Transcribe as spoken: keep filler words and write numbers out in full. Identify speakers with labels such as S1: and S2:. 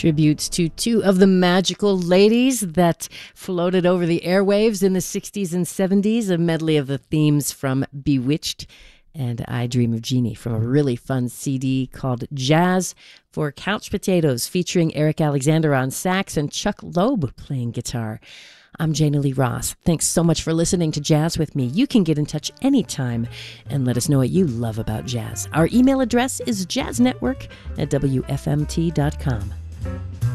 S1: Tributes to two of the magical ladies that floated over the airwaves in the sixties and seventies, a medley of the themes from Bewitched and I Dream of Jeannie from a really fun C D called Jazz for Couch Potatoes, featuring Eric Alexander on sax and Chuck Loeb playing guitar. I'm Jana Lee Ross. Thanks so much for listening to Jazz with me. You can get in touch anytime and let us know what you love about jazz. Our email address is jazznetwork at w f m t dot com.